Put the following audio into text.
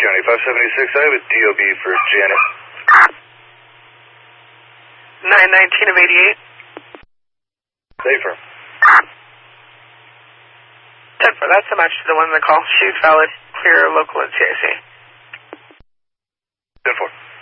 County 576. I have a DOB for Janet. 919 of 88. Safer. 10-4, that's a match to the one in the call. She's valid. Clear local and CIC. 10-4.